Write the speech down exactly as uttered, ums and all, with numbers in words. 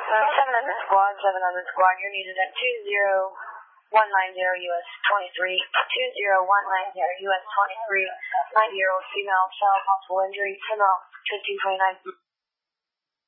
Uh, seven hundred squad, seven hundred squad, you're needed at two zero one nine zero U S twenty-three, two zero one nine zero U S twenty-three, ninety-year-old female, cell, possible injury, ten off, fifteen twenty-nine.